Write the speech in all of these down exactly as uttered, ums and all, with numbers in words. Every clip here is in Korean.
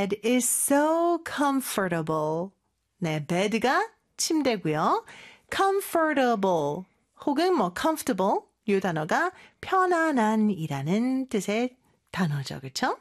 bed is so comfortable. 네, bed가 침대고요. comfortable 혹은 뭐 comfortable 이 단어가 편안한이라는 뜻의 단어죠. 그렇죠?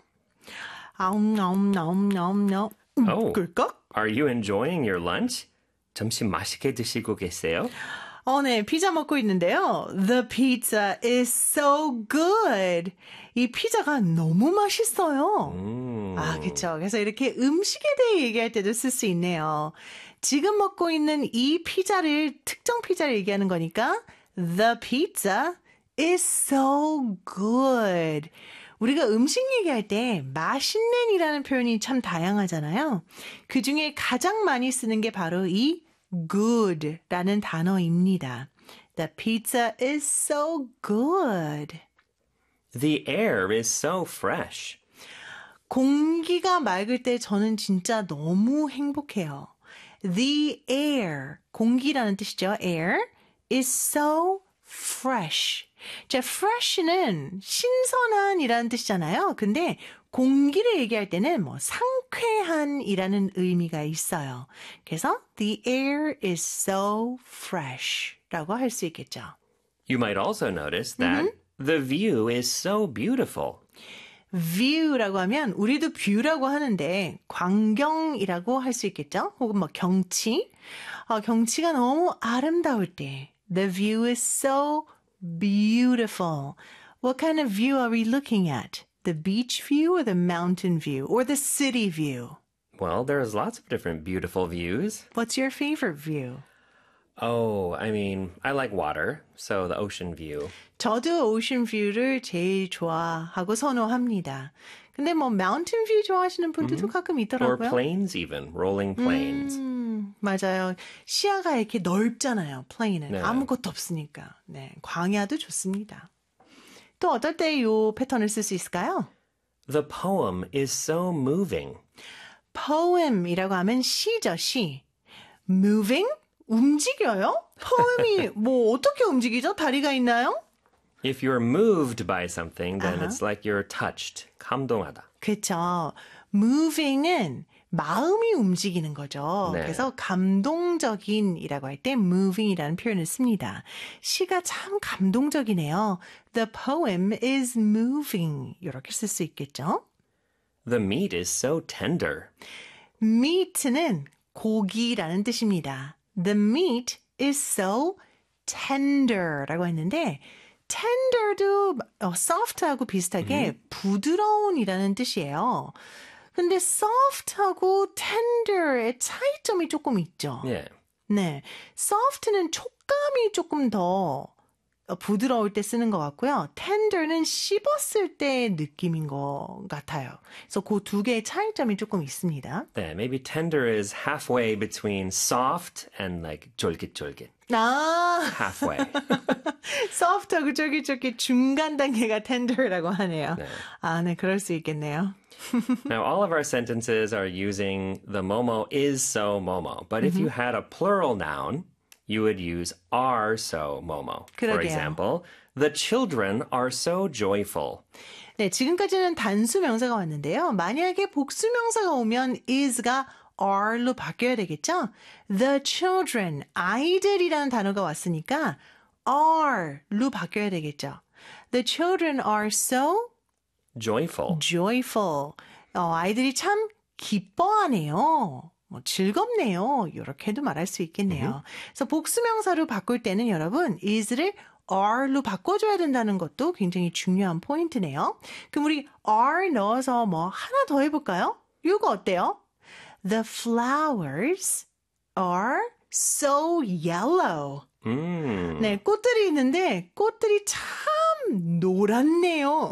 아움나움나움나움나 Oh, 꿀꺽? are you enjoying your lunch? 점심 맛있게 드시고 계세요? 어, 네, 피자 먹고 있는데요. The pizza is so good. 이 피자가 너무 맛있어요. 음. 아, 그렇죠. 그래서 이렇게 음식에 대해 얘기할 때도 쓸 수 있네요. 지금 먹고 있는 이 피자를 특정 피자를 얘기하는 거니까 The pizza is so good. 우리가 음식 얘기할 때 맛있는이라는 표현이 참 다양하잖아요. 그중에 가장 많이 쓰는 게 바로 이 good라는 단어입니다. The pizza is so good. The air is so fresh. 공기가 맑을 때 저는 진짜 너무 행복해요. The air, 공기라는 뜻이죠. air is so fresh. 자, fresh는 신선한이라는 뜻이잖아요. 근데 공기를 얘기할 때는 뭐 상쾌한이라는 의미가 있어요. 그래서 the air is so fresh라고 할 수 있겠죠. You might also notice that mm-hmm. the view is so beautiful. view라고 하면 우리도 view라고 하는데 광경이라고 할 수 있겠죠? 혹은 뭐 경치. 어, 경치가 너무 아름다울 때 the view is so beautiful. What kind of view are we looking at? The beach view or the mountain view or the city view? Well, there's lots of different beautiful views. What's your favorite view? Oh, I mean, I like water, so the ocean view. 저도 ocean view를 제일 좋아하고 선호합니다. 근데 뭐 mountain view 좋아하시는 분들도 mm-hmm. 가끔 있더라고요. Or plains even, rolling plains. 음, 맞아요. 시야가 이렇게 넓잖아요, plain은. 네. 아무것도 없으니까. 네, 광야도 좋습니다. 또 어떨 때 이 패턴을 쓸 수 있을까요? The poem is so moving. poem이라고 하면 시죠, 시. moving? 움직여요? 포엠이 뭐 어떻게 움직이죠? 다리가 있나요? If you're moved by something, then uh-huh. it's like you're touched. 감동하다. 그렇죠. moving은 마음이 움직이는 거죠. 네. 그래서 감동적인이라고 할 때 moving이라는 표현을 씁니다. 시가 참 감동적이네요. The poem is moving. 이렇게 쓸 수 있겠죠. The meat is so tender. meat는 고기라는 뜻입니다. The meat is so tender라고 했는데 tender도 soft하고 비슷하게 음. 부드러운이라는 뜻이에요. 근데 soft하고 tender의 차이점이 조금 있죠. Yeah. 네, soft는 촉감이 조금 더 부드러울 때 쓰는 것 같고요. tender는 씹었을 때의 느낌인 것 같아요. 그래서 그 두 개의 차이점이 조금 있습니다. Yeah, maybe tender is halfway between soft and like 쫄깃쫄깃. 아, halfway. soft하고 쫄깃쫄깃 중간 단계가 tender라고 하네요. 네. 아, 네, 그럴 수 있겠네요. Now, all of our sentences are using the momo is so momo. But mm-hmm. if you had a plural noun, you would use are so momo. 그러게요. For example, the children are so joyful. 네, 지금까지는 단수 명사가 왔는데요. 만약에 복수 명사가 오면 is가 are로 바뀌어야 되겠죠? The children, 아이들이라는 단어가 왔으니까 are로 바뀌어야 되겠죠. The children are so joyful. joyful. 어, 아이들이 참 기뻐하네요. 뭐 즐겁네요. 이렇게도 말할 수 있겠네요. Mm-hmm. 그래서 복수명사로 바꿀 때는 여러분 is를 are로 바꿔줘야 된다는 것도 굉장히 중요한 포인트네요. 그럼 우리 are 넣어서 뭐 하나 더 해볼까요? 이거 어때요? The flowers are so yellow. 음. 네, 꽃들이 있는데 꽃들이 참 노랗네요.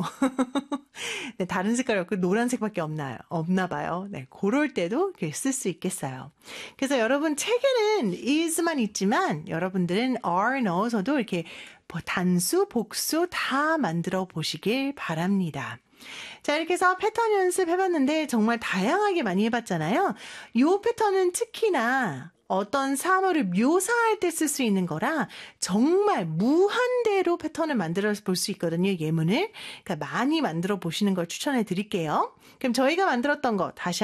네, 다른 색깔이 없고 노란색밖에 없나요? 없나 봐요. 네, 그럴 때도 쓸 수 있겠어요. 그래서 여러분 책에는 is만 있지만 여러분들은 are 넣어서도 이렇게 단수, 복수 다 만들어 보시길 바랍니다. 자, 이렇게 해서 패턴 연습해봤는데 정말 다양하게 많이 해봤잖아요. 이 패턴은 특히나 어떤 사물을 묘사할 때 쓸 수 있는 거라 정말 무한대로 패턴을 만들어 볼 수 있거든요, 예문을. 그러니까 많이 만들어 보시는 걸 추천해 드릴게요. 그럼 저희가 만들었던 거 다시